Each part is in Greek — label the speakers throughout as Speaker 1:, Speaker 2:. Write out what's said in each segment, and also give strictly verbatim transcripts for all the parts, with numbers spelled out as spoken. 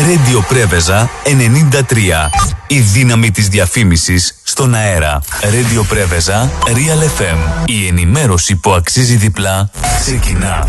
Speaker 1: Radio Πρέβεζα ενενήντα τρία. Η δύναμη της διαφήμισης στον αέρα. Radio Πρέβεζα Real εφ εμ. Η ενημέρωση που αξίζει διπλά ξεκινά.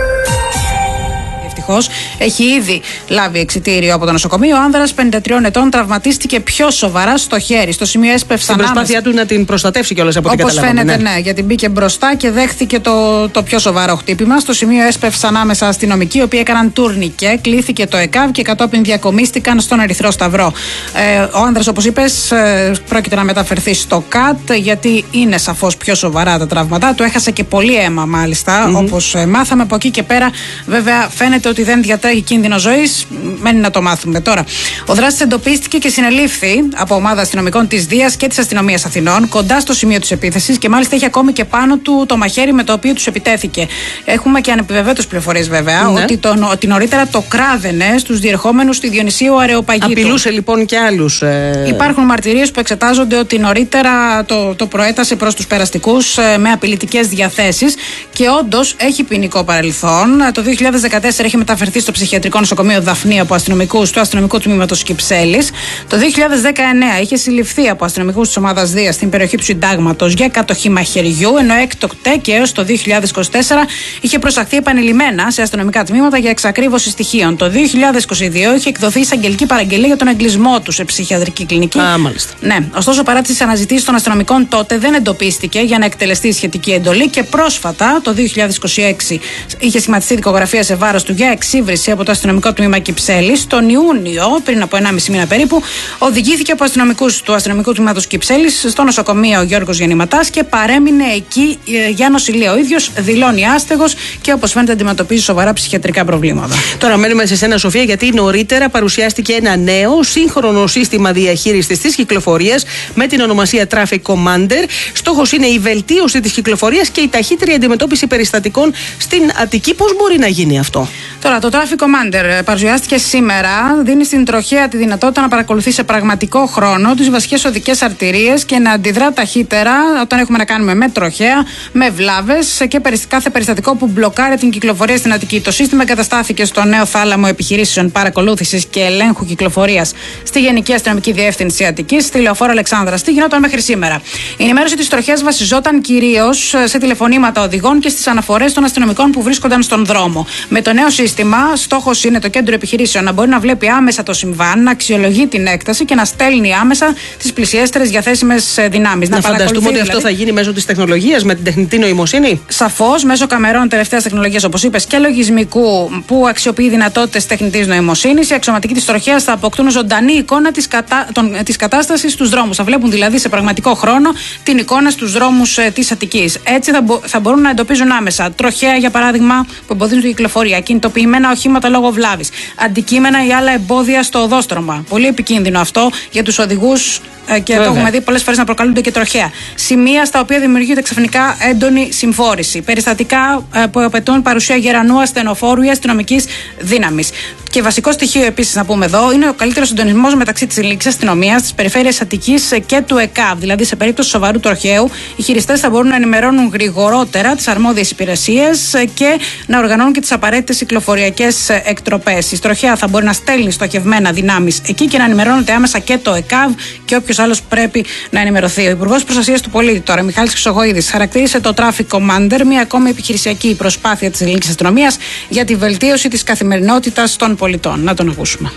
Speaker 2: Ευτυχώς έχει ήδη λάβει εξιτήριο από το νοσοκομείο. Ο άνδρας πενήντα τριών ετών τραυματίστηκε πιο σοβαρά στο χέρι. Στο σημείο έσπευσε ανάμεσα.
Speaker 3: Στην προσπάθειά του να την προστατεύσει κιόλας από ό,τι
Speaker 2: καταλάβαμε. Όπως φαίνεται,
Speaker 3: ναι.
Speaker 2: ναι, γιατί μπήκε μπροστά και δέχθηκε το, το πιο σοβαρό χτύπημα. Στο σημείο έσπευσε ανάμεσα αστυνομικοί, οι οποίοι έκαναν τουρνικέ. Κλήθηκε το ΕΚΑΒ και κατόπιν διακομίστηκαν στον Ερυθρό Σταυρό. Ε, ο άνδρας, όπως είπες, ε, πρόκειται να μεταφερθεί στο ΚΑΤ, γιατί είναι σαφώς πιο σοβαρά τα τραύματά του. Έχασε και πολύ αίμα, μάλιστα, mm-hmm. όπως ε, μάθαμε. Από εκεί και πέρα, βέβαια, φαίνεται ότι δεν διατρέχει κίνδυνο ζωής. Μένει να το μάθουμε τώρα. Ο δράστης εντοπίστηκε και συνελήφθη από ομάδα αστυνομικών της Δίας και της Αστυνομίας Αθηνών κοντά στο σημείο της επίθεσης και μάλιστα έχει ακόμη και πάνω του το μαχαίρι με το οποίο τους επιτέθηκε. Έχουμε και ανεπιβεβαίωτες πληροφορίες, βέβαια, ναι. ότι, το, ότι νωρίτερα το κράδαινε στους διερχόμενους του Διονυσίου Αρεοπαγίτου.
Speaker 3: Απειλούσε λοιπόν και άλλους. Ε...
Speaker 2: Υπάρχουν μαρτυρίες που εξετάζονται ότι νωρίτερα το, το προέτασε προς τους περαστικούς ε, με απειλητικές διαθέσεις και όντως έχει ποινικό παρελθόν. Το δύο χιλιάδες δεκατέσσερα έχει μεταφερθεί στο ψυχιατρικό νοσοκομείο Δαφνή από αστυνομικούς του αστυνομικού τμήματος Κυψέλης. Το δύο χιλιάδες δεκαεννέα είχε συλληφθεί από αστυνομικούς της ομάδας Δίας στην περιοχή του Συντάγματος για κατοχή μαχαιριού, ενώ έκτοτε και έως το δύο χιλιάδες είκοσι τέσσερα είχε προσαχθεί επανειλημμένα σε αστυνομικά τμήματα για εξακρίβωση στοιχείων. Το δύο χιλιάδες είκοσι δύο είχε εκδοθεί εισαγγελική παραγγελία για τον εγκλισμό του σε ψυχιατρική κλινική.
Speaker 3: Α, μάλιστα.
Speaker 2: Ναι, ωστόσο παρά τις αναζητήσεις των αστυνομικών τότε δεν εντοπίστηκε για να εκτελεστεί η σχετική εντολή και πρόσφατα το δύο χιλιάδες είκοσι έξι είχε σχηματιστεί δικογραφία σε βάρος του για εξύβριση από το αστυνομικό τμήμα Κυψέλης. Τον Ιούνιο, πριν από ενάμιση μήνα περίπου, οδηγήθηκε από αστυνομικούς του αστυνομικού τμήματος Κυψέλης στο νοσοκομείο Γιώργος Γεννηματάς και παρέμεινε εκεί ε, για νοσηλεία. Ο ίδιος δηλώνει άστεγος και όπως φαίνεται αντιμετωπίζει σοβαρά ψυχιατρικά προβλήματα.
Speaker 3: Τώρα μένουμε σε σένα, Σοφία, γιατί νωρίτερα παρουσιάστηκε ένα νέο σύγχρονο σύστημα διαχείρισης της κυκλοφορίας με την ονομασία Traffic Commander. Στόχος είναι η βελτίωση της κυκλοφορίας και η ταχύτερη αντιμετώπιση περιστατικών στην Αττική. Πώς μπορεί να γίνει αυτό?
Speaker 2: Τώρα, το Traffic Commander παρουσιάστηκε σήμερα. Δίνει στην τροχέα τη δυνατότητα να παρακολουθεί σε πραγματικό χρόνο τις βασικές οδικές αρτηρίες και να αντιδρά ταχύτερα όταν έχουμε να κάνουμε με τροχέα, με βλάβες και κάθε περιστατικό που μπλοκάρει την κυκλοφορία στην Αττική. Το σύστημα εγκαταστάθηκε στο νέο θάλαμο επιχειρήσεων παρακολούθησης και ελέγχου κυκλοφορίας στη Γενική Αστυνομική Διεύθυνση Αττικής, στη Λεωφόρο Αλεξάνδρας. Τι γινόταν μέχρι σήμερα? Η ενημέρωση της τροχέας βασιζόταν κυρίως σε τηλεφωνήματα οδηγών και στις αναφορές των αστυνομικών που βρίσκονταν στον δρόμο. Με το νέο σύστημα, στόχος είναι το κέντρο επιχειρήσεων να μπορεί να βλέπει άμεσα το συμβάν, να αξιολογεί την έκταση και να στέλνει άμεσα τις πλησιέστερες διαθέσιμες δυνάμεις.
Speaker 3: Να, να φανταστούμε ότι δηλαδή αυτό θα γίνει μέσω της τεχνολογίας, με την τεχνητή νοημοσύνη.
Speaker 2: Σαφώς, μέσω καμερών τελευταίας τεχνολογίας, όπως είπες, και λογισμικού που αξιοποιεί δυνατότητες τεχνητής νοημοσύνης. Οι αξιωματικοί της τροχέας θα αποκτούν ζωντανή εικόνα της, κατα... των... της κατάστασης στους δρόμους. Θα βλέπουν δηλαδή σε πραγματικό χρόνο την εικόνα στους δρόμους ε, της Αττικής. Έτσι θα, μπο... θα μπορούν να εντοπίζουν άμεσα τροχέα, για παράδειγμα, που εμποδίζουν την κυκλοφορία, κινητοποιημένα οχήματα λόγω βλάβης, αντικείμενα ή άλλα εμπόδια στο οδόστρωμα. Πολύ επικίνδυνο αυτό για τους οδηγούς ε, και Βέβαια. το έχουμε δει πολλές φορές να προκαλούνται και τροχέα. Σημεία στα οποία δημιουργείται ξαφνικά έντονη συμφόρηση. Περιστατικά ε, που απαιτούν παρουσία γερανού, ασθενοφόρου ή αστυνομικής δύναμης. Και βασικό στοιχείο επίσης να πούμε εδώ είναι ο καλύτερος συντονισμός μεταξύ της ελληνικής αστυνομίας, της περιφέρειας Αττικής και του ΕΚΑΒ. Δηλαδή, σε περίπτωση σοβαρού τροχαίου, οι χειριστές θα μπορούν να ενημερώνουν γρηγορότερα τις αρμόδιες υπηρεσίες και να οργανώνουν και τις απαραίτητες κυκλοφοριακές εκτροπές. Η τροχέα θα μπορεί να στέλνει στοχευμένα δυνάμεις εκεί και να ενημερώνεται άμεσα και το ΕΚΑΒ και όποιος άλλος πρέπει να ενημερωθεί. Ο Υπουργός Προστασίας του Πολίτη, τώρα, Μιχάλης Χρυσογοΐδης, χαρακτήρισε το Traffic Commander μια ακόμη επιχειρησιακή προσπάθεια της ελληνικής αστυνομίας για τη βελτίωση της καθημερινότητας των πολιτών. Να τον ακούσουμε.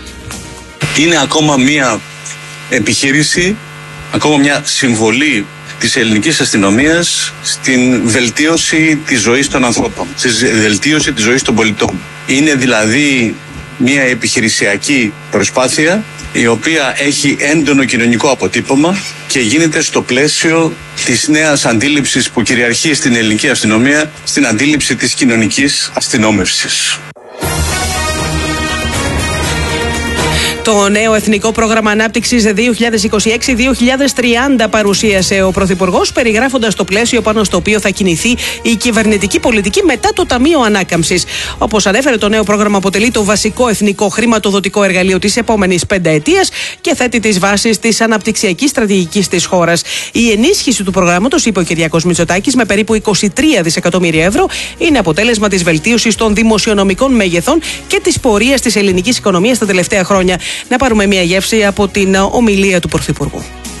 Speaker 4: Είναι ακόμα μια επιχείρηση, ακόμα μια συμβολή της ελληνικής αστυνομίας στην βελτίωση της ζωής των ανθρώπων, στη βελτίωση της ζωής των πολιτών. Είναι δηλαδή μια επιχειρησιακή προσπάθεια η οποία έχει έντονο κοινωνικό αποτύπωμα και γίνεται στο πλαίσιο της νέας αντίληψης που κυριαρχεί στην ελληνική αστυνομία, στην αντίληψη της κοινωνικής αστυνόμευσης.
Speaker 3: Το νέο Εθνικό Πρόγραμμα Ανάπτυξης δύο χιλιάδες είκοσι έξι με δύο χιλιάδες τριάντα παρουσίασε ο Πρωθυπουργός, περιγράφοντας το πλαίσιο πάνω στο οποίο θα κινηθεί η κυβερνητική πολιτική μετά το Ταμείο Ανάκαμψης. Όπως ανέφερε, το νέο πρόγραμμα αποτελεί το βασικό εθνικό χρηματοδοτικό εργαλείο της επόμενης πενταετίας και θέτει τις βάσεις της αναπτυξιακής στρατηγικής της χώρας. Η ενίσχυση του προγράμματος, είπε ο Κυριάκος Μητσοτάκης, με περίπου είκοσι τρία δισεκατομμύρια ευρώ, είναι αποτέλεσμα της βελτίωσης των δημοσιονομικών μεγεθών και της πορείας της ελληνικής οικονομίας τα τελευταία χρόνια. Να πάρουμε μια γεύση από την ομιλία του Πρωθυπουργού.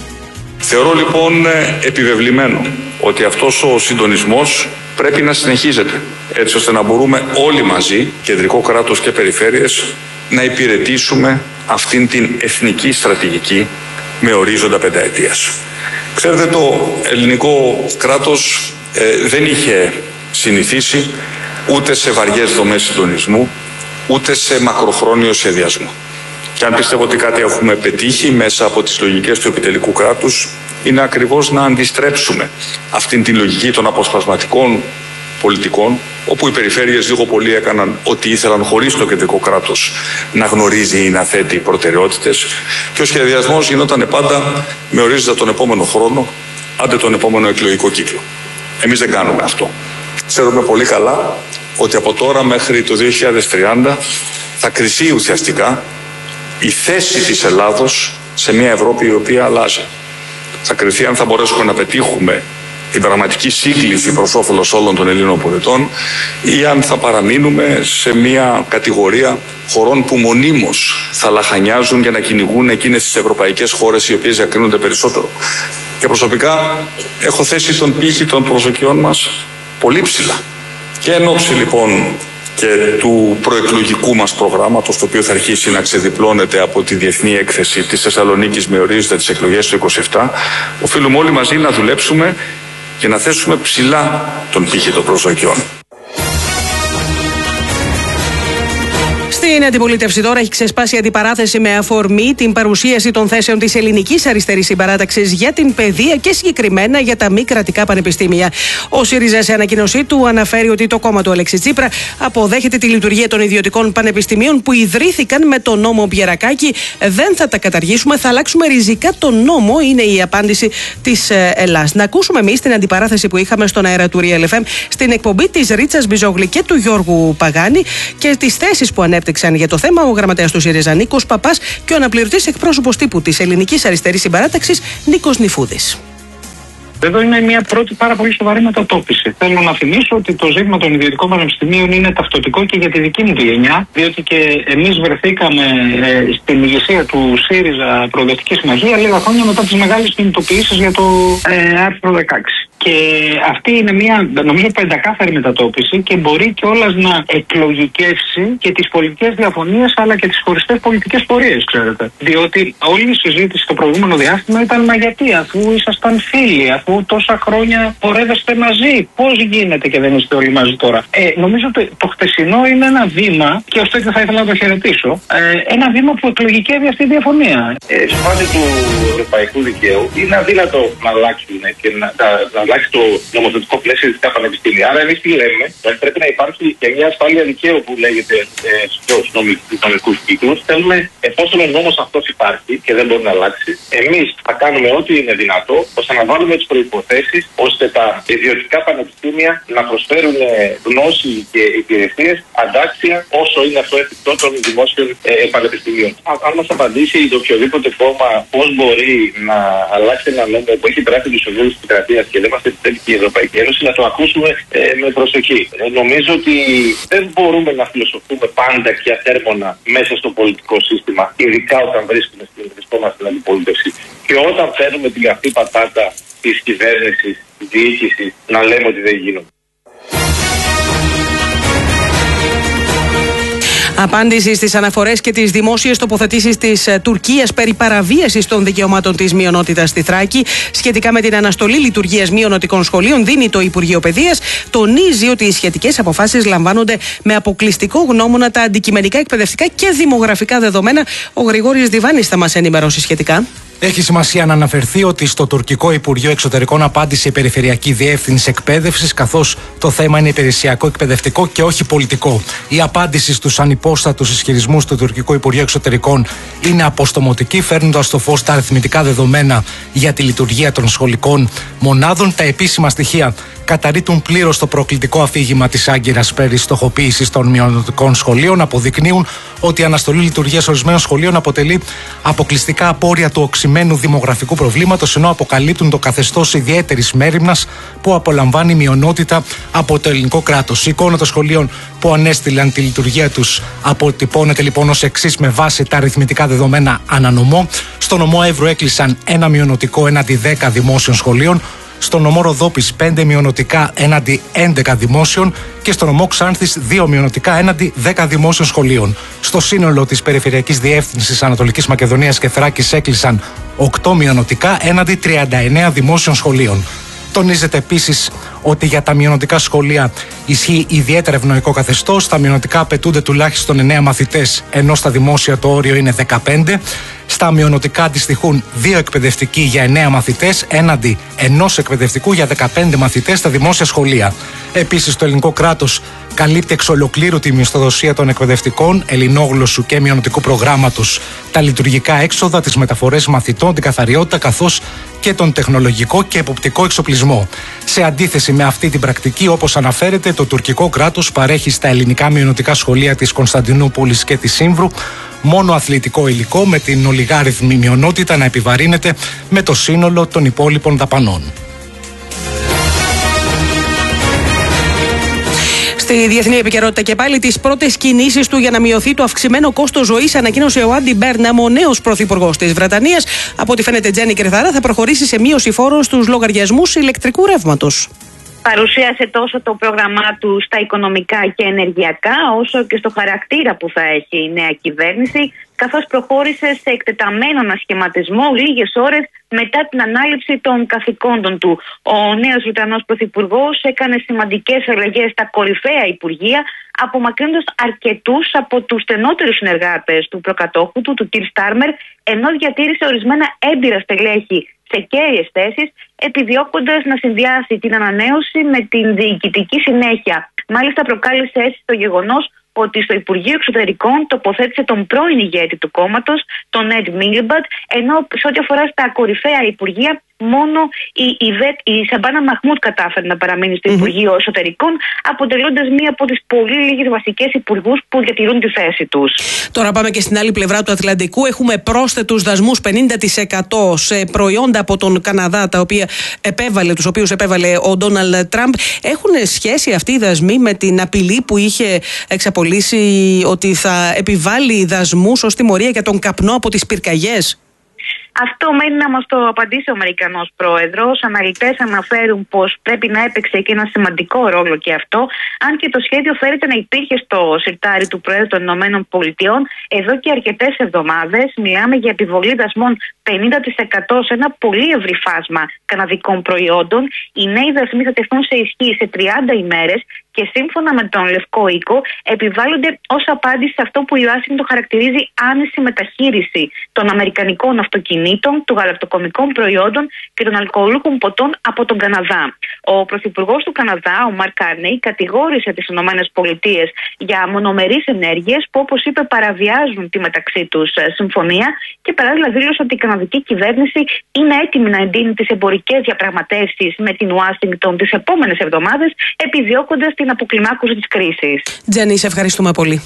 Speaker 5: Θεωρώ λοιπόν επιβεβλημένο ότι αυτός ο συντονισμός πρέπει να συνεχίζεται, έτσι ώστε να μπορούμε όλοι μαζί, κεντρικό κράτος και περιφέρειες, να υπηρετήσουμε αυτήν την εθνική στρατηγική με ορίζοντα πενταετίας. Ξέρετε, το ελληνικό κράτος ε, δεν είχε συνηθίσει ούτε σε βαριές δομές συντονισμού, ούτε σε μακροχρόνιο σχεδιασμό. Και αν πιστεύω ότι κάτι έχουμε πετύχει μέσα από τις λογικές του επιτελικού κράτους, είναι ακριβώς να αντιστρέψουμε αυτήν την λογική των αποσπασματικών πολιτικών, όπου οι περιφέρειες λίγο πολύ έκαναν ό,τι ήθελαν χωρίς το κεντρικό κράτος να γνωρίζει ή να θέτει προτεραιότητες, και ο σχεδιασμός γινόταν πάντα με ορίζοντα τον επόμενο χρόνο, άντε τον επόμενο εκλογικό κύκλο. Εμείς δεν κάνουμε αυτό. Ξέρουμε πολύ καλά ότι από τώρα μέχρι το δύο χιλιάδες τριάντα θα κριθεί ουσιαστικά η θέση της Ελλάδος σε μια Ευρώπη η οποία αλλάζει. Θα κριθεί αν θα μπορέσουμε να πετύχουμε την πραγματική σύγκληση προς όφελος όλων των Ελλήνων πολιτών ή αν θα παραμείνουμε σε μια κατηγορία χωρών που μονίμως θα λαχανιάζουν για να κυνηγούν εκείνες τις ευρωπαϊκές χώρες οι οποίες διακρίνονται περισσότερο. Και προσωπικά έχω θέσει τον πύχη των προσδοκιών μας πολύ ψηλά. Και εν ώψη λοιπόν και του προεκλογικού μας προγράμματος, το οποίο θα αρχίσει να ξεδιπλώνεται από τη Διεθνή Έκθεση της Θεσσαλονίκης με ορίζοντα τις εκλογές του είκοσι επτά, οφείλουμε όλοι μαζί να δουλέψουμε και να θέσουμε ψηλά τον πύχη των προσδοκιών.
Speaker 3: Στην αντιπολίτευση τώρα έχει ξεσπάσει αντιπαράθεση με αφορμή την παρουσίαση των θέσεων της Ελληνικής Αριστερής Συμπαράταξης για την παιδεία και συγκεκριμένα για τα μη κρατικά πανεπιστήμια. Ο ΣΥΡΙΖΑ σε ανακοίνωσή του αναφέρει ότι το κόμμα του Αλέξη Τσίπρα αποδέχεται τη λειτουργία των ιδιωτικών πανεπιστημίων που ιδρύθηκαν με τον νόμο Μπιερακάκη. Δεν θα τα καταργήσουμε, θα αλλάξουμε ριζικά τον νόμο, είναι η απάντηση της Ελλάς. Να ακούσουμε εμείς την αντιπαράθεση που είχαμε στον αέρα του Real εφ εμ στην εκπομπή της Ρίτσας Μπιζόγλη και του Γιώργου Παγάνη και τις θέσεις που ανέπτυξαν για το θέμα ο γραμματέας του ΣΥΡΙΖΑ Νίκος Παπάς και ο αναπληρωτής εκπρόσωπος τύπου της Ελληνικής Αριστερής Συμπαράταξης Νίκος Νιφούδης.
Speaker 6: Εδώ είναι μια πρώτη πάρα πολύ σοβαρή μετατόπιση. Θέλω να θυμίσω ότι το ζήτημα των ιδιωτικών πανεπιστημίων είναι ταυτοτικό και για τη δική μου τη γενιά, διότι και εμείς βρεθήκαμε ε, στην ηγεσία του ΣΥΡΙΖΑ Προοδευτική Συμμαχία λίγα χρόνια μετά τις μεγάλες κινητοποιήσεις για το ε, άρθρο δεκαέξι. Και αυτή είναι μια, νομίζω, πεντακάθαρη μετατόπιση και μπορεί κιόλας να εκλογικεύσει και τις πολιτικές διαφωνίες αλλά και τις χωριστές πολιτικές πορείες, ξέρετε. Διότι όλη η συζήτηση το προηγούμενο διάστημα ήταν μα γιατί, αφού ήσασταν φίλοι, αφού τόσα χρόνια πορεύεστε μαζί, πώς γίνεται και δεν είστε όλοι μαζί τώρα. Ε, νομίζω ότι το χτεσινό είναι ένα βήμα, και ως τέτοιο θα ήθελα να το χαιρετήσω, ε, ένα βήμα που εκλογικεύει αυτή τη διαφωνία.
Speaker 7: Ε, στο φάση του ευρωπαϊκού δικαίου είναι αδύνατο να αλλάξουν και να, να, να αλλάξει το νομοθετικό πλαίσιο στα πανεπιστήμια. Άρα, εμείς τι λέμε, δηλαδή πρέπει να υπάρχει και μια ασφάλεια δικαίου που λέγεται ε, στους νομικούς κύκλους. Θέλουμε, εφόσον ο νόμος αυτός υπάρχει και δεν μπορεί να αλλάξει, εμείς θα κάνουμε ό,τι είναι δυνατό ώστε να βάλουμε τις προϋποθέσεις ώστε τα ιδιωτικά πανεπιστήμια να προσφέρουν γνώση και υπηρεσίες αντάξια όσο είναι αυτό εφικτό των δημόσιων ε, πανεπιστημίων. Αν μας απαντήσει το οποιοδήποτε κόμμα πώς μπορεί να αλλάξει ένα νόμο που έχει περάσει τους οδούς της κρατίας και δεν μας επιτρέπει και η Ευρωπαϊκή Ένωση, να το ακούσουμε ε, με προσοχή. Ε, νομίζω ότι δεν μπορούμε να φιλοσοφούμε πάντα και ατέρμονα μέσα στο πολιτικό σύστημα, ειδικά όταν βρίσκουμε στην βρισκόμαστε στην αντιπολίτευση. Και όταν φέρνουμε την καυτή πατάτα της κυβέρνησης, της διοίκησης, να λέμε ότι δεν γίνονται.
Speaker 3: Απάντηση στις αναφορές και τις δημόσιες τοποθετήσεις της Τουρκίας περί παραβίασης των δικαιωμάτων της μειονότητας στη Θράκη σχετικά με την αναστολή λειτουργίας μειονοτικών σχολείων δίνει το Υπουργείο Παιδείας. Τονίζει ότι οι σχετικές αποφάσεις λαμβάνονται με αποκλειστικό γνώμονα τα αντικειμενικά, εκπαιδευτικά και δημογραφικά δεδομένα. Ο Γρηγόρης Διβάνης θα μας ενημερώσει σχετικά.
Speaker 8: Έχει σημασία να αναφερθεί ότι στο τουρκικό Υπουργείο Εξωτερικών απάντησε η Περιφερειακή Διεύθυνση Εκπαίδευσης, καθώς το θέμα είναι υπηρεσιακό εκπαιδευτικό και όχι πολιτικό. Η απάντηση στους ανυπόστατους ισχυρισμούς του τουρκικού Υπουργείου Εξωτερικών είναι αποστομωτική, φέρνοντας στο φως τα αριθμητικά δεδομένα για τη λειτουργία των σχολικών μονάδων. Τα επίσημα στοιχεία καταρρίτουν πλήρως το προκλητικό αφήγημα της Άγκυρας περί στοχοποίησης των μειονοτικών σχολείων, αποδεικνύουν ότι η αναστολή λειτουργίας ορισμένων σχολείων αποτελεί αποκλειστικά απόρρια του οξυμένου δημογραφικού προβλήματος, ενώ αποκαλύπτουν το καθεστώς ιδιαίτερης μέριμνας που απολαμβάνει η μειονότητα από το ελληνικό κράτος. Η εικόνα των σχολείων που ανέστηλαν τη λειτουργία τους αποτυπώνεται λοιπόν ως εξής με βάση τα αριθμητικά δεδομένα ανανομό. Στο νομό Εύρου έκλεισαν ένα μειονοτικό έναντι δέκα δημόσιων σχολείων. Στο νομό Ροδόπης πέντε μειονοτικά έναντι έντεκα δημόσιων και στο νομό Ξάνθης δύο μειονοτικά έναντι δέκα δημόσιων σχολείων. Στο σύνολο της Περιφερειακής Διεύθυνσης Ανατολικής Μακεδονίας και Θράκης έκλεισαν οκτώ μειονοτικά έναντι τριάντα εννέα δημόσιων σχολείων. Τονίζεται επίσης ότι για τα μειονοτικά σχολεία ισχύει ιδιαίτερα ευνοϊκό καθεστώς. Στα μειονοτικά απαιτούνται τουλάχιστον εννέα μαθητές, ενώ στα δημόσια το όριο είναι δεκαπέντε. Στα μειονοτικά αντιστοιχούν δύο εκπαιδευτικοί για εννέα μαθητές, έναντι ενός εκπαιδευτικού για δεκαπέντε μαθητές στα δημόσια σχολεία. Επίσης, το ελληνικό κράτος καλύπτει εξ ολοκλήρου τη μισθοδοσία των εκπαιδευτικών, ελληνόγλωσσου και μειονοτικού προγράμματος, τα λειτουργικά έξοδα, τις μεταφορές μαθητών, την καθαριότητα, καθώς και τον τεχνολογικό και εποπτικό εξοπλισμό. Σε αντίθεση με αυτή την πρακτική, όπως αναφέρεται, το τουρκικό κράτος παρέχει στα ελληνικά μειονοτικά σχολεία της Κωνσταντινούπολης και της Σύμβρου μόνο αθλητικό υλικό, με την ολιγάριθμη μειονότητα να επιβαρύνεται με το σύνολο των υπόλοιπων δαπανών.
Speaker 3: Στη διεθνή επικαιρότητα και πάλι, τις πρώτες κινήσεις του για να μειωθεί το αυξημένο κόστος ζωής ανακοίνωσε ο Άντι Μπέρναμ, ο νέος πρωθυπουργός της Βρετανίας. Από ό,τι φαίνεται, Τζένι Κερθάρα θα προχωρήσει σε μείωση φόρων στους λογαριασμούς ηλεκτρικού ρεύματος.
Speaker 9: Παρουσίασε τόσο το πρόγραμμά του στα οικονομικά και ενεργειακά, όσο και στο χαρακτήρα που θα έχει η νέα κυβέρνηση, καθώς προχώρησε σε εκτεταμένο ανασχηματισμό λίγες ώρες μετά την ανάληψη των καθηκόντων του. Ο νέος Βρετανός Πρωθυπουργός έκανε σημαντικές αλλαγές στα κορυφαία υπουργεία, απομακρύνοντας αρκετούς από τους στενότερους συνεργάτες του προκατόχου του, του Κιρ Στάρμερ, ενώ διατήρησε ορισμένα έμπειρα στελέχη σε κέρυες θέσεις, επιδιώκοντας να συνδυάσει την ανανέωση με την διοικητική συνέχεια. Μάλιστα, προκάλεσε αίσθηση το γεγονός ότι στο Υπουργείο Εξωτερικών τοποθέτησε τον πρώην ηγέτη του κόμματος, τον Ed Miliband, ενώ σε ό,τι αφορά στα κορυφαία υπουργεία, μόνο η, η, η Σαμπάνα Μαχμούτ κατάφερε να παραμείνει στο mm-hmm. Υπουργείο Εσωτερικών, αποτελώντας μία από τις πολύ λίγες βασικές υπουργούς που διατηρούν τη θέση τους.
Speaker 3: Τώρα πάμε και στην άλλη πλευρά του Ατλαντικού. Έχουμε πρόσθετους δασμούς πενήντα τοις εκατό σε προϊόντα από τον Καναδά, τα οποία επέβαλε, τους οποίους επέβαλε ο Ντόναλντ Τραμπ. Έχουν σχέση αυτοί οι δασμοί με την απειλή που είχε εξαπολύσει ότι θα επιβάλλει δασμούς ως τιμωρία για τον καπνό από τις πυρκαγιές?
Speaker 9: Αυτό μένει να μας το απαντήσει ο Αμερικανός πρόεδρος. Αναλυτές αναφέρουν πως πρέπει να έπαιξε και ένα σημαντικό ρόλο και αυτό, αν και το σχέδιο φέρεται να υπήρχε στο σιρτάρι του Προέδρου των Ηνωμένων Πολιτειών εδώ και αρκετές εβδομάδες. Μιλάμε για επιβολή δασμών πενήντα τοις εκατό σε ένα πολύ ευρύ φάσμα καναδικών προϊόντων. Οι νέοι δασμοί θα τεθούν σε ισχύ σε τριάντα ημέρες και σύμφωνα με τον Λευκό Οίκο επιβάλλονται ως απάντηση σε αυτό που η Ουάσιγκτον χαρακτηρίζει άνηση μεταχείριση των αμερικανικών αυτοκινήτων, των γαλακτοκομικών προϊόντων και των αλκοολούχων ποτών από τον Καναδά. Ο Πρωθυπουργός του Καναδά, ο Μαρκ Κάρνεϊ, κατηγόρησε τις ΗΠΑ για μονομερείς ενέργειες που, όπως είπε, παραβιάζουν τη μεταξύ τους συμφωνία και παράλληλα δήλωσε ότι η καναδική κυβέρνηση είναι έτοιμη να εντείνει τις εμπορικές διαπραγματεύσεις με την Ουάσιγκτον τις επόμενες εβδομάδες, επιδιώκοντας την αποκλιμάκωση της κρίσης.
Speaker 3: Τζένι, σε ευχαριστούμε πολύ.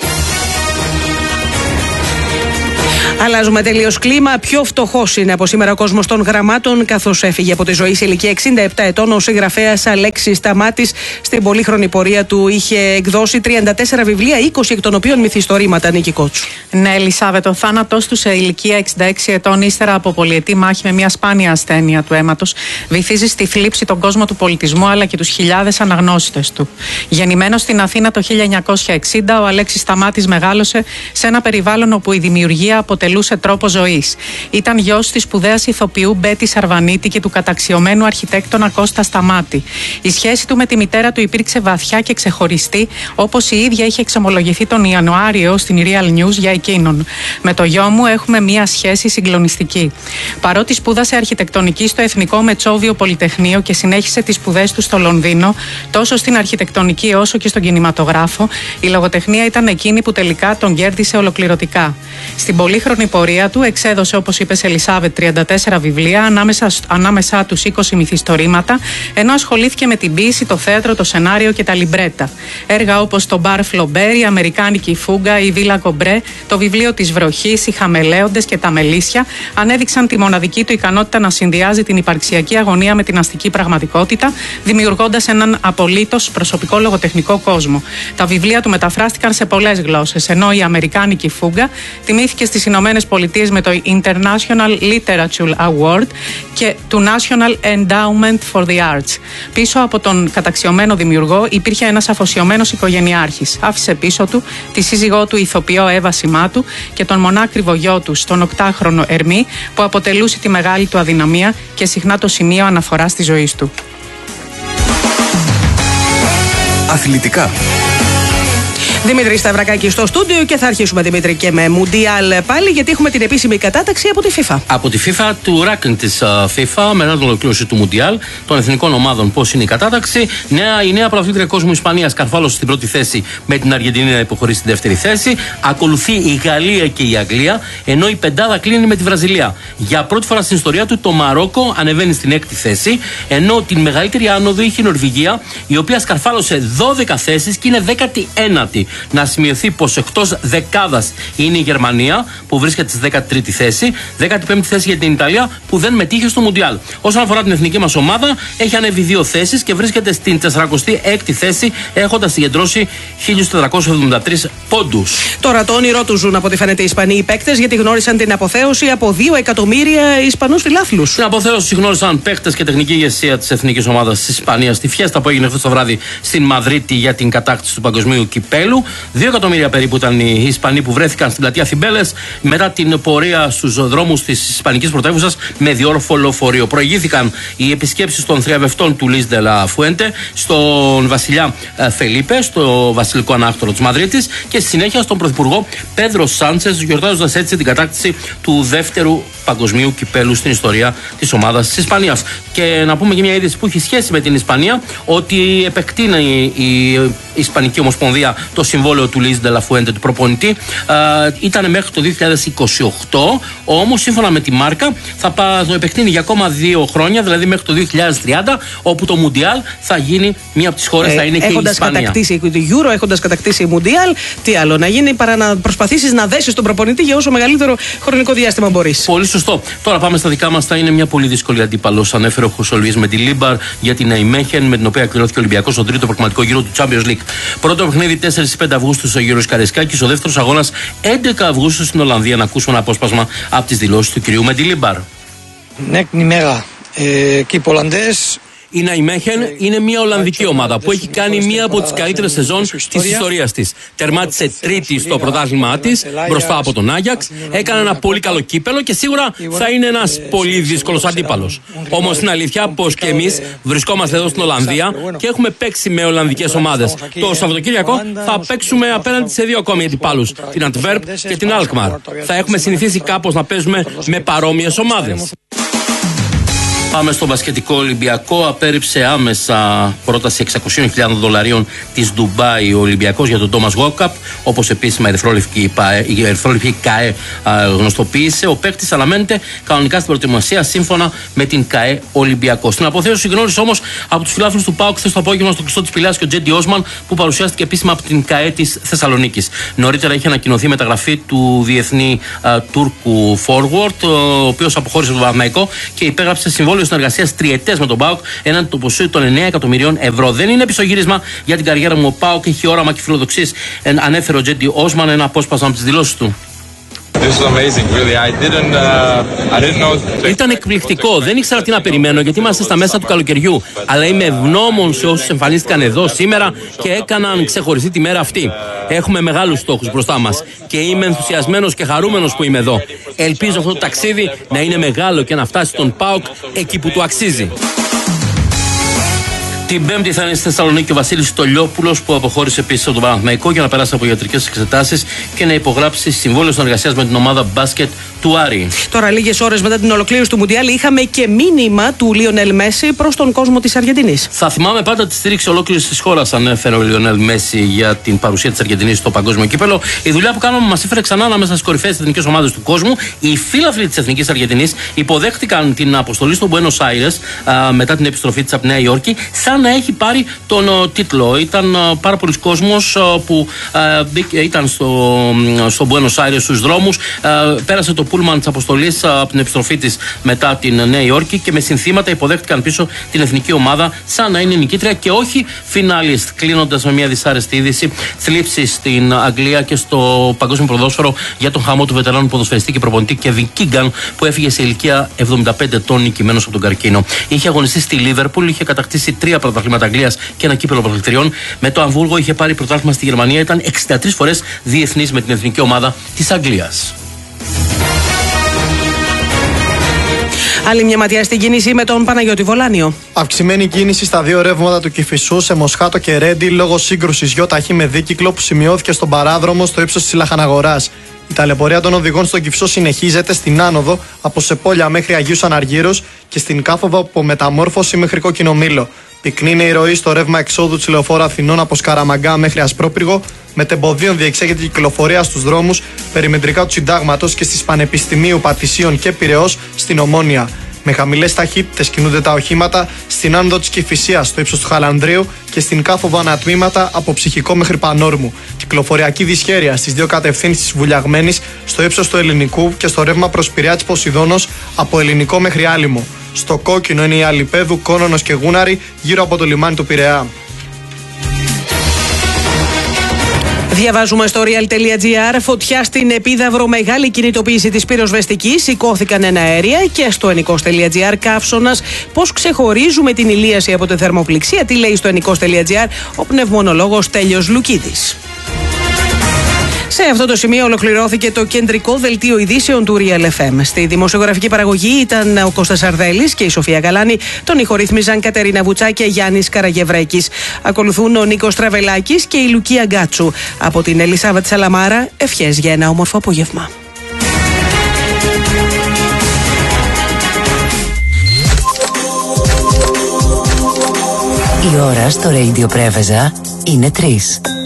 Speaker 3: Αλλάζουμε τελείως κλίμα. Πιο φτωχός είναι από σήμερα ο κόσμος των γραμμάτων, καθώς έφυγε από τη ζωή σε ηλικία εξήντα επτά ετών ο συγγραφέας Αλέξης Σταμάτης. Στην πολύχρονη πορεία του είχε εκδώσει τριάντα τέσσερα βιβλία, είκοσι εκ των οποίων μυθιστορήματα. Νίκη Κότσου.
Speaker 10: Ναι, Ελισάβετ, ο θάνατός του σε ηλικία εξήντα έξι ετών, ύστερα από πολυετή μάχη με μια σπάνια ασθένεια του αίματος, βυθίζει στη θλίψη τον κόσμο του πολιτισμού αλλά και τους χιλιάδες αναγνώστες του. Γεννημένος στην Αθήνα το χίλια εννιακόσια εξήντα, ο Αλέξης Σταμάτης μεγάλωσε σε ένα περιβάλλον όπου η δημιουργία αποτελεί αποτελούσε τρόπο ζωής. Ήταν γιος της σπουδαίας ηθοποιού Μπέτη Σαρβανίτη και του καταξιωμένου αρχιτέκτονα Κώστα Σταμάτη. Η σχέση του με τη μητέρα του υπήρξε βαθιά και ξεχωριστή, όπως η ίδια είχε εξομολογηθεί τον Ιανουάριο στην Real News για εκείνον. Με το γιο μου έχουμε μία σχέση συγκλονιστική. Παρότι σπούδασε αρχιτεκτονική στο Εθνικό Μετσόβιο Πολυτεχνείο και συνέχισε τις σπουδές του στο Λονδίνο, τόσο στην αρχιτεκτονική όσο και στον κινηματογράφο, η λογοτεχνία ήταν εκείνη που τελικά τον κέρδισε ολοκληρωτικά. Στην πολύχρονη πορεία του εξέδωσε, όπως είπε Ελισάβετ, τριάντα τέσσερα βιβλία, ανάμεσα, ανάμεσά τους είκοσι μυθιστορήματα, ενώ ασχολήθηκε με την ποίηση, το θέατρο, το σενάριο και τα λιμπρέτα. Έργα όπως το Μπαρ Φλομπέρ, η Αμερικάνικη Φούγκα, η Βίλα Κομπρέ, το βιβλίο της Βροχής, οι Χαμελέοντες και τα Μελίσια ανέδειξαν τη μοναδική του ικανότητα να συνδυάζει την υπαρξιακή αγωνία με την αστική πραγματικότητα, δημιουργώντας έναν απολύτως προσωπικό λογοτεχνικό κόσμο. Τα βιβλία του μεταφράστηκαν σε πολλές γλώσσες, ενώ η Αμερικάνικη Φούγκα τιμήθηκε στις Ηνωμένες Πολιτείες με το International Literature Award και του National Endowment for the Arts. Πίσω από τον καταξιωμένο δημιουργό υπήρχε ένας αφοσιωμένος οικογενειάρχης. Άφησε πίσω του τη σύζυγό του ηθοποιό Εύα Σιμάτου και τον μονάκριβο γιο του, τον οκτάχρονο Ερμή, που αποτελούσε τη μεγάλη του αδυναμία και συχνά το σημείο αναφοράς της ζωής του.
Speaker 11: Αθλητικά.
Speaker 3: Δημήτρη Σταυρακάκη στο στούντιο και θα αρχίσουμε, Δημήτρη, και με Μουντιάλ πάλι, γιατί έχουμε την επίσημη κατάταξη από τη FIFA.
Speaker 12: Από τη FIFA, του ranking της FIFA, μετά την ολοκλήρωση του Μουντιάλ των εθνικών ομάδων, πώς είναι η κατάταξη. Νέα, η νέα πρωταθλήτρια κόσμου Ισπανία καρφάλωσε στην πρώτη θέση, με την Αργεντινή να υποχωρεί στην δεύτερη θέση. Ακολουθεί η Γαλλία και η Αγγλία, ενώ η πεντάδα κλείνει με τη Βραζιλία. Για πρώτη φορά στην ιστορία του, το Μαρόκο ανεβαίνει στην έκτη θέση, ενώ την μεγαλύτερη άνοδο είχε η Νορβηγία, η οποία σκαρφάλωσε δώδεκα θέσεις και είναι δέκατη ένατη. Να σημειωθεί πως εκτός δεκάδας είναι η Γερμανία, που βρίσκεται στη δέκατη τρίτη θέση, δέκατη πέμπτη θέση για την Ιταλία, που δεν μετήχε στο Μουντιάλ. Όσον αφορά την εθνική μας ομάδα, έχει ανέβει δύο θέσεις και βρίσκεται στην τεσσαρακοστή έκτη θέση, έχοντας συγκεντρώσει χίλιους τετρακόσιους εβδομήντα τρεις πόντους.
Speaker 3: Τώρα το όνειρό του ζουν από ό,τι φαίνεται οι Ισπανοί οι παίκτες, γιατί γνώρισαν την αποθέωση από δύο εκατομμύρια Ισπανούς φιλάθλους.
Speaker 12: Την αποθέωση γνώρισαν παίκτες και τεχνική ηγεσία της εθνικής ομάδας της Ισπανίας στη φιέστα που έγινε χθες το βράδυ στην Μαδρίτη για την κατάκτηση του παγκοσμίου κυπέλου. Δύο εκατομμύρια περίπου ήταν οι Ισπανοί που βρέθηκαν στην πλατεία Θιμπέλες μετά την πορεία στους δρόμους της Ισπανικής πρωτεύουσας με διόροφο λεωφορείο. Προηγήθηκαν οι επισκέψεις των θριαβευτών του Λουίς ντε λα Φουέντε στον βασιλιά Φελίπε, στο βασιλικό ανάκτορο της Μαδρίτης, και στη συνέχεια στον πρωθυπουργό Πέδρο Σάντσες, γιορτάζοντας έτσι την κατάκτηση του δεύτερου παγκοσμίου κυπέλου στην ιστορία της ομάδας της Ισπανίας. Και να πούμε και μια είδηση που έχει σχέση με την Ισπανία, ότι επεκτείνει η Ισπανική Ομοσπονδία το συμβόλαιο του Λουίς ντε λα Φουέντε, του προπονητή. Ε, ήταν μέχρι το δύο χιλιάδες είκοσι οκτώ, όμως σύμφωνα με τη Μάρκα θα το επεκτείνει για ακόμα δύο χρόνια, δηλαδή μέχρι το δύο χιλιάδες τριάντα, όπου το Μουντιάλ θα γίνει μία από τις χώρες, ε, θα είναι και η Ισπανία.
Speaker 3: Έχοντας κατακτήσει τη Euro, έχοντας κατακτήσει η Μουντιάλ, τι άλλο να γίνει παρά να προσπαθήσεις να δέσεις τον προπονητή για όσο μεγαλύτερο χρονικό διάστημα μπορείς.
Speaker 12: Πολύ σωστό. Τώρα πάμε στα δικά μας. Θα είναι μια πολύ δύσκολη αντίπαλος. Ανέφερε ο Χωσολβής με τη Λίμπαρ για την Ναϊμέχεν, με την οποία εκπληρώθηκε ο Ολυμπιακός στον τρίτο προκριματικό γύρο του Champions League. Πρώτο παιχνίδι τέσσερα με πέντε Αυγούστου στο Γύρος Καραϊσκάκης, ο δεύτερος αγώνας έντεκα Αυγούστου στην Ολλανδία. Να ακούσουμε ένα απόσπασμα από τις δηλώσεις του κυρίου Μεντιλίμπαρ. Η Ναϊμέχεν είναι μια Ολλανδική ομάδα που έχει κάνει μια από τις καλύτερες σεζόν της ιστορίας της. Τερμάτισε τρίτη στο πρωτάθλημά της μπροστά από τον Άγιαξ. Έκανε ένα πολύ καλό κύπελο και σίγουρα θα είναι ένας πολύ δύσκολος αντίπαλος. Όμως είναι αλήθεια πως και εμείς βρισκόμαστε εδώ στην Ολλανδία και έχουμε παίξει με Ολλανδικές ομάδες. Το Σαββατοκύριακο θα παίξουμε απέναντι σε δύο ακόμη αντιπάλους, την Αντβέρπ και την Αλκμαρ. Θα έχουμε συνηθίσει κάπως να παίζουμε με παρόμοιες ομάδες. Πάμε στο μπασκετικό. Ολυμπιακό απέρριψε άμεσα πρόταση εξακόσιες χιλιάδες δολαρίων της Ντουμπάι ο Ολυμπιακός για τον Τόμας Γουόκαπ, όπως επίσημα η ερυθρόλευκη ΚΑΕ γνωστοποίησε. Ο παίκτης αναμένεται κανονικά στην προετοιμασία σύμφωνα με την ΚΑΕ Ολυμπιακό. Στην αποθέωση γνώρισε όμως από τους φιλάθλους του ΠΑΟΚ χθες το απόγευμα στο κλειστό της Πηλαιάς και ο Τζέντι Όσμαν, που παρουσιάστηκε επίσημα από την ΚΑΕ της Θεσσαλονίκης. Νωρίτερα είχε ανακοινωθεί μεταγραφή του διεθνή α, Τούρκου Forward, ο οποίος αποχώρησε από τον Παναθηναϊκό και υπέγραψε συμβόλαιο συνεργασίας τριετές με τον ΠΑΟΚ έναν το ποσό των εννέα εκατομμυρίων ευρώ. Δεν είναι πισωγύρισμα για την καριέρα μου. Ο ΠΑΟΚ έχει όραμα και φιλοδοξίες, ανέφερε ο Τζέντι Όσμαν, ένα απόσπασμα από τις δηλώσεις του. Ήταν εκπληκτικό. Δεν ήξερα τι να περιμένω γιατί είμαστε στα μέσα του καλοκαιριού. Αλλά είμαι ευγνώμων σε όσους εμφανίστηκαν εδώ σήμερα και έκαναν ξεχωριστή τη μέρα αυτή. Έχουμε μεγάλους στόχους μπροστά μας και είμαι ενθουσιασμένος και χαρούμενος που είμαι εδώ. Ελπίζω αυτό το ταξίδι να είναι μεγάλο και να φτάσει στον ΠΑΟΚ εκεί που του αξίζει. Την Πέμπτη θα είναι στη Θεσσαλονίκη ο Βασίλης Στολιόπουλος, που αποχώρησε επίσης από τον Παναθηναϊκό για να περάσει από ιατρικές εξετάσεις και να υπογράψει συμβόλαιο συνεργασίας με την ομάδα μπάσκετ του Άρη.
Speaker 3: Τώρα, λίγες ώρες μετά την ολοκλήρωση του Μουντιάλ, είχαμε και μήνυμα του Λίονελ Μέση προς τον κόσμο της Αργεντινής.
Speaker 12: Θα θυμάμαι πάντα τη στήριξη ολόκληρης της χώρας, ανέφερε ο Λιονέλ Μέση για την παρουσία της Αργεντινής στο παγκόσμιο κύπελο. Η δουλειά που κάναμε μας έφερε ξανά ανάμεσα στις κορυφαίες εθνικές ομάδες του κόσμου. Οι φίλαθλοι της Εθνικής Αργεντινής υποδέχτηκαν την αποστολή στο Μπουένος Άιρες μετά την επιστροφή της από Νέα Υόρκη, σαν να έχει πάρει τον uh, τίτλο. Ήταν uh, πάρα πολλοί κόσμος uh, που uh, ήταν στο, στο Buenos Aires στους δρόμους. Uh, πέρασε το πούλμαν της αποστολής uh, από την επιστροφή της μετά την Νέα Υόρκη και με συνθήματα υποδέχτηκαν πίσω την εθνική ομάδα σαν να είναι νικήτρια και όχι φινάλιστ. Κλείνοντας με μια δυσάρεστη είδηση, θλίψη στην Αγγλία και στο παγκόσμιο ποδόσφαιρο για τον χαμό του βετεράνου ποδοσφαιριστή και προπονητή Kevin Keegan, που έφυγε σε ηλικία εβδομήντα πέντε ετών νικημένος από τον καρκίνο. Είχε αγωνιστεί στη Λίβερπουλ, είχε κατακτήσει τρία πρωταθλήματα Αγγλίας και ένα κύπελλο πρωταθλητριών. Με το Αμβούργο είχε πάρει πρωτάθλημα στη Γερμανία. Ήταν εξήντα τρεις φορές διεθνής με την εθνική ομάδα της Αγγλίας.
Speaker 3: Άλλη μια ματιά στην κίνηση με τον Παναγιώτη Βολάνιο.
Speaker 13: Αυξημένη κίνηση στα δύο ρεύματα του Κηφισού σε Μοσχάτο και Ρέντι λόγω σύγκρουσης ΙΟΤΑΧ με δίκυκλο που σημειώθηκε στον παράδρομο στο ύψος της Λαχαναγοράς. Η ταλαιπωρία των οδηγών στον Κηφισό συνεχίζεται στην άνοδο από Σεπόλια μέχρι Αγίους Αναργύρος και στην Κάφοβα από Μεταμόρφωση μέχρι Κόκκινο Μήλο. Πυκνή είναι η ροή στο ρεύμα εξόδου της Λεωφόρου Αθηνών από Σκαραμαγκά μέχρι Ασπρόπυργο. Μετεμποδίων διεξάγεται η κυκλοφορία στους δρόμους περιμετρικά του Συντάγματος και στις Πανεπιστημίου Πατησίων και Πειραιώς στην Ομόνια. Με χαμηλές ταχύτητες κινούνται τα οχήματα στην άνοδο της Κηφισίας στο ύψος του Χαλανδρίου και στην Κάφοβα ανατμήματα από Ψυχικό μέχρι Πανόρμου. Κυκλοφοριακή δυσχέρεια στις δύο κατευθύνσεις της Βουλιαγμένης στο ύψος του Ελληνικού και στο ρεύμα προς Πειραιά της Ποσειδώνος από Ελληνικό μέχρι Άλυμο. Στο κόκκινο είναι η Αλιπέδου, Κόνονος και Γούναρη γύρω από το λιμάνι του Πειραιά.
Speaker 3: Διαβάζουμε στο real.gr. Φωτιά στην Επίδαυρο, μεγάλη κινητοποίηση της πυροσβεστικής. Σηκώθηκαν εναέρια. Και στο ενικός.gr. Καύσωνας. Πώς ξεχωρίζουμε την ηλίαση από τη θερμοπληξία. Τι λέει στο ενικός.gr ο πνευμονολόγος Τέλειος Λουκίδης. Σε αυτό το σημείο ολοκληρώθηκε το κεντρικό δελτίο ειδήσεων του Real εφ εμ. Στη δημοσιογραφική παραγωγή ήταν ο Κώστας Αρδέλης και η Σοφία Γαλάνη. Τον ηχορύθμιζαν Κατερίνα Βουτσά και Γιάννης Καραγευρέκης. Ακολουθούν ο Νίκος Τραβελάκης και η Λουκία Γκάτσου. Από την Ελισάβετ Σαλαμάρα, ευχές για ένα όμορφο απόγευμα.
Speaker 14: Η ώρα στο Radio Πρέβεζα είναι τρεις.